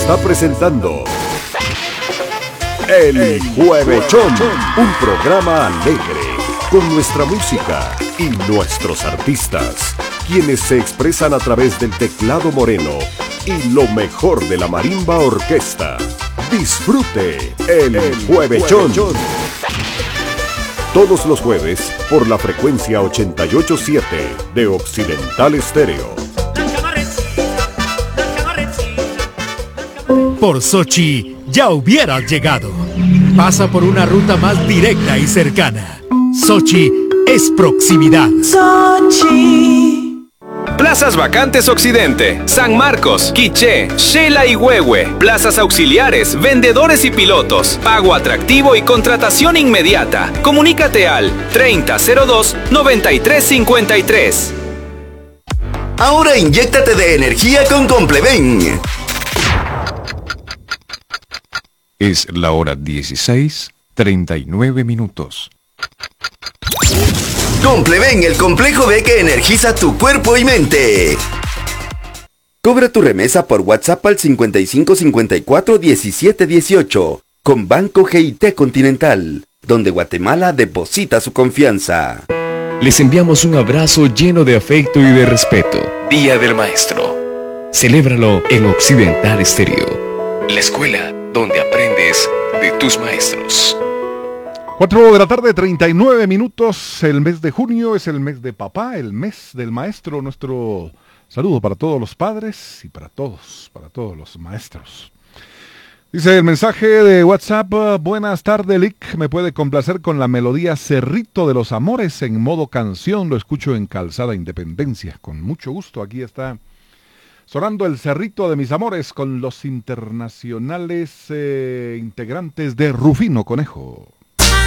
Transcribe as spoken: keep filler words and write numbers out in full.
está presentando El Juevechón, un programa alegre con nuestra música y nuestros artistas, quienes se expresan a través del teclado moreno y lo mejor de la marimba orquesta. Disfrute El Juevechón. Todos los jueves por la frecuencia ochenta y ocho punto siete de Occidental Estéreo. Por Sochi ya hubieras llegado. Pasa por una ruta más directa y cercana. Sochi es proximidad. Sochi. Plazas vacantes Occidente, San Marcos, Quiché, Xela y Huehue. Plazas auxiliares, vendedores y pilotos. Pago atractivo y contratación inmediata. Comunícate al treinta cero dos noventa y tres cincuenta y tres. Ahora inyéctate de energía con Compleven. Es la hora dieciséis, treinta y nueve minutos. Compleven, el complejo B que energiza tu cuerpo y mente. Cobra tu remesa por WhatsApp al cincuenta y cinco cincuenta y cuatro diecisiete dieciocho con Banco G I T Continental, donde Guatemala deposita su confianza. Les enviamos un abrazo lleno de afecto y de respeto. Día del Maestro. Celébralo en Occidental Estéreo, la escuela donde aprendes de tus maestros. cuatro de la tarde, treinta y nueve minutos. El mes de junio es el mes de papá, el mes del maestro. Nuestro saludo para todos los padres y para todos, para todos los maestros. Dice el mensaje de WhatsApp: buenas tardes, Lick. Me puede complacer con la melodía Cerrito de los Amores en modo canción. Lo escucho en Calzada Independencia. Con mucho gusto, aquí está sonando el Cerrito de mis Amores con los internacionales eh, integrantes de Rufino Conejo.